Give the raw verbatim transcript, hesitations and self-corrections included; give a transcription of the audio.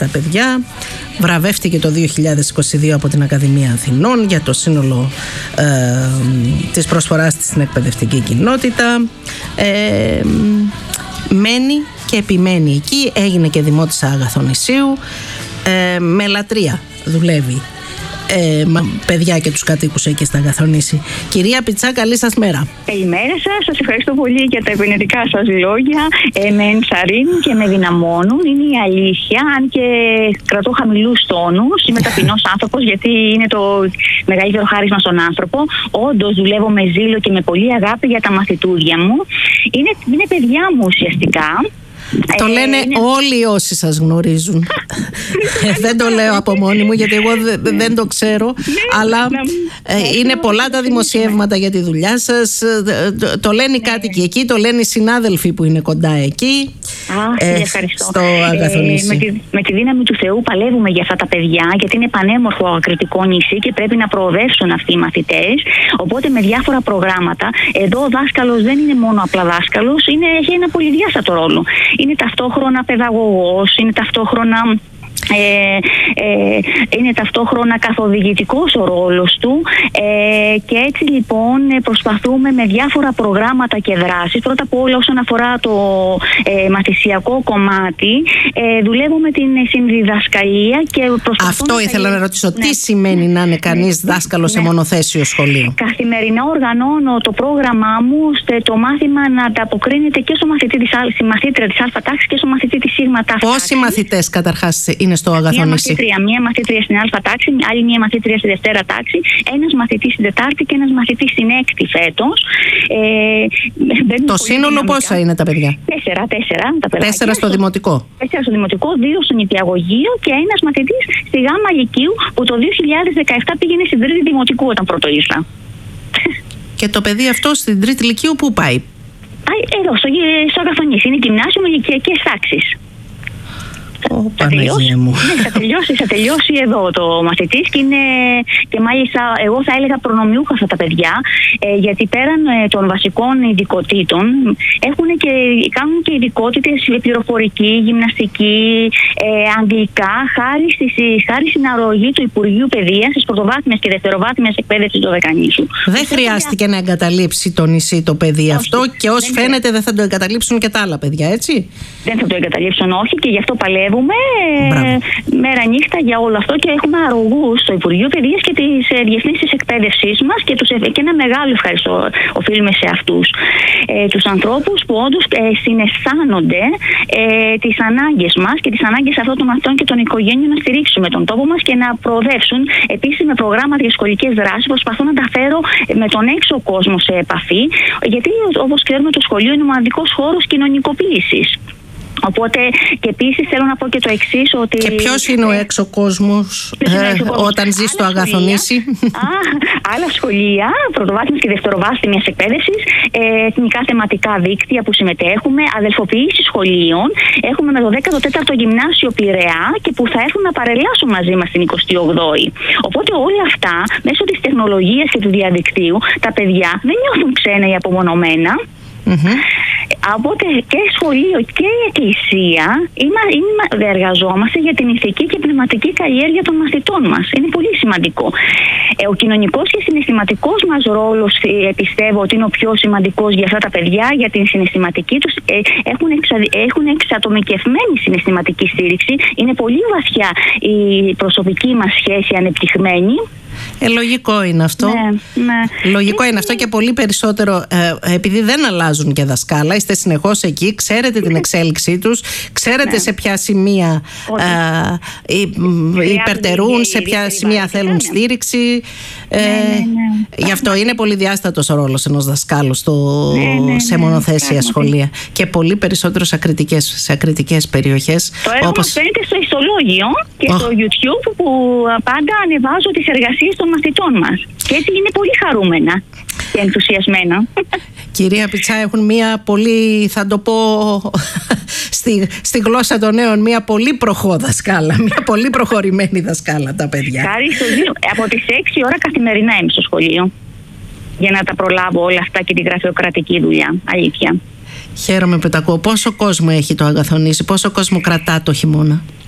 τα παιδιά. Βραβεύτηκε το δύο χιλιάδες είκοσι δύο από την Ακαδημία Αθηνών για το σύνολο ε, της προσφοράς της στην εκπαιδευτική κοινότητα. Ε, μένει και επιμένει εκεί, έγινε και δημότισσα Αγαθονησίου, ε, με λατρεία δουλεύει ε, παιδιά και τους κατοίκους εκεί στα Αγαθονήσι. Κυρία Πιτσά, καλή σας μέρα. Καλημέρα σας, σας ευχαριστώ πολύ για τα επενετικά σας λόγια. Ε, με ενθαρρύνουν και με δυναμώνουν, είναι η αλήθεια, αν και κρατώ χαμηλούς τόνους. Είμαι ταπεινός άνθρωπος, γιατί είναι το μεγαλύτερο χάρισμα στον άνθρωπο. Όντως δουλεύω με ζήλο και με πολύ αγάπη για τα μαθητούδια μου. Είναι, είναι παιδιά μου ουσιαστικά. Το λένε ε, είναι... όλοι όσοι σας γνωρίζουν. Δεν το λέω από μόνη μου, γιατί εγώ δε, δεν το ξέρω. Αλλά ε, είναι πολλά τα δημοσιεύματα για τη δουλειά σας. Το, το λένε οι κάτοικοι εκεί, το λένε οι συνάδελφοι που είναι κοντά εκεί. Α, ε, ευχαριστώ. Στο Αγαθονήσι. Ε, με, τη, με τη δύναμη του Θεού παλεύουμε για αυτά τα παιδιά, γιατί είναι πανέμορφο ακριτικό νησί και πρέπει να προοδεύσουν αυτοί οι μαθητές. Οπότε με διάφορα προγράμματα. Εδώ ο δάσκαλος δεν είναι μόνο απλά δάσκαλος, είναι, έχει ένα πολυδιάστατο ρόλο. Είναι ταυτόχρονα παιδαγωγός, είναι ταυτόχρονα... Ε, ε, είναι ταυτόχρονα καθοδηγητικός ο ρόλος του, ε, και έτσι λοιπόν προσπαθούμε με διάφορα προγράμματα και δράσεις. Πρώτα απ' όλα, όσον αφορά το ε, μαθησιακό κομμάτι, ε, δουλεύω με την συνδιδασκαλία και προσπαθούμε. Αυτό ήθελα να ρωτήσω, ναι. Τι σημαίνει να είναι κανείς ναι. δάσκαλος ναι. σε μονοθέσιο σχολείο? Καθημερινά οργανώνω το πρόγραμμά μου ώστε το μάθημα να ανταποκρίνεται και στο μαθητή της, στη μαθήτρια της Α τάξης και στο μαθητή της Σ τάξης. Πόσοι μαθητές καταρχάς είναι στο Αγαθονήσι? Μία μαθήτρια, μία μαθήτρια στην Α τάξη, άλλη μία μαθήτρια στη Δευτέρα τάξη, ένας μαθητής στην Τετάρτη και ένας μαθητής στην Έκτη φέτος. Ε, το σύνολο δυναμικά. Πόσα είναι τα παιδιά? Τέσσερα, τέσσερα. Τα τέσσερα στο δημοτικό. Τέσσερα στο δημοτικό, δύο στο νηπιαγωγείο και ένας μαθητής στη Γάμα Λυκείου, που το δύο χιλιάδες δεκαεπτά πήγαινε στην Τρίτη Δημοτικού όταν πρώτο ήρθα. Και το παιδί αυτό στην Τρίτη Λυκείου πού πάει? Εδώ, στο, στο Αγαθονήσι. Είναι γυμνάσιο με λυκειακές τάξεις. Oh, θα, τελειώσει, ναι, θα, τελειώσει, θα τελειώσει εδώ το μαθητής και, είναι, και μάλιστα εγώ θα έλεγα προνομιούχα αυτά τα παιδιά, ε, γιατί πέραν ε, των βασικών ειδικοτήτων έχουν και, κάνουν και ειδικότητες πληροφορική, γυμναστική, ε, αγγλικά, χάρη, στις, χάρη στην αρρωγή του Υπουργείου Παιδείας στις πρωτοβάθμιες και δευτεροβάθμιες εκπαίδευσης του Δωδεκανήσου. Δεν χρειάστηκε να εγκαταλείψει το νησί το παιδί όχι, αυτό και ως δεν φαίνεται δεν θα το εγκαταλείψουν και τα άλλα παιδιά, έτσι? Δεν θα το εγκαταλείψουν, όχι, και γι' αυτό παλεύουμε ε, μέρα νύχτα για όλο αυτό και έχουμε αρρωγούς στο Υπουργείο Παιδείας και τις ε, διεθνείς της εκπαίδευσής μας και, τους, και ένα μεγάλο ευχαριστώ οφείλουμε σε αυτούς ε, τους ανθρώπους που όντως ε, συναισθάνονται ε, τις ανάγκες μας και τις ανάγκες αυτών των μαθητών και των οικογένειων να στηρίξουμε τον τόπο μας και να προοδεύσουν. Επίσης με προγράμματα για σχολικές δράσεις προσπαθώ να τα φέρω με τον έξω κόσμο σε επαφή, γιατί όπως ξέρουμε το σχολείο είναι ο μοναδικός χώρος κοινωνικοποίησης. Οπότε και επίσης θέλω να πω και το εξής, ότι... Και ποιος είναι ο έξω κόσμος ε, όταν ζει στο Αγαθονήσι? Α, άλλα σχολεία, πρωτοβάθμιας και δευτεροβάθμιας εκπαίδευσης, ε, εθνικά θεματικά δίκτυα που συμμετέχουμε, αδελφοποιήσεις σχολείων. Έχουμε με το δέκατο τέταρτο γυμνάσιο Πειραιά και που θα έρθουν να παρελάσουν μαζί μας την εικοστή όγδοη. Οπότε όλα αυτά, μέσω της τεχνολογίας και του διαδικτύου, τα παιδιά δεν νιώθουν ξένα ή απομονωμένα. Mm-hmm. Οπότε και σχολείο και εκκλησία είμα, είμα, εργαζόμαστε για την ηθική και πνευματική καλλιέργεια των μαθητών μας. Είναι πολύ σημαντικό. Ε, ο κοινωνικός και συναισθηματικός μας ρόλος ε, πιστεύω ότι είναι ο πιο σημαντικός για αυτά τα παιδιά, για την συναισθηματική τους. Ε, έχουν, εξα, έχουν εξατομικευμένη συναισθηματική στήριξη. Είναι πολύ βαθιά η προσωπική μας σχέση ανεπτυγμένη. Ε, λογικό είναι αυτό. Ναι, ναι. Λογικό είναι αυτό και πολύ περισσότερο ε, επειδή δεν αλλάζουν και δασκάλα, είστε συνεχώς εκεί, ξέρετε την εξέλιξή τους, ξέρετε ναι. σε ποια σημεία ε, ε, υπερτερούν, σε ποια σημεία θέλουν στήριξη. Ε, ναι, ναι, ναι. Γι' αυτό είναι πολύ διάστατος ο ρόλος ενός δασκάλου στο, ναι, ναι, σε μονοθέσια ναι, σχολεία ναι. και πολύ περισσότερο σε ακριτικές, σε ακριτικές περιοχές. Το έργο όπως... φαίνεται στο ιστολόγιο και oh. στο YouTube που πάντα ανεβάζω τις εργασίες των μαθητών μας. Και έτσι είναι πολύ χαρούμενα και ενθουσιασμένα. Κυρία Πιτσά, έχουν μία πολύ, θα το πω στη, στη γλώσσα των νέων, μία πολύ προχώ δασκάλα, μία πολύ προχωρημένη δασκάλα τα παιδιά. Χάρη στο δύο, από τις έξι ώρα καθημερινά είμαι στο σχολείο για να τα προλάβω όλα αυτά και τη γραφειοκρατική δουλειά, αλήθεια. Χαίρομαι που τα ακούω. Πόσο κόσμο έχει το Αγαθονήσι, πόσο κόσμο κρατά το χειμώνα?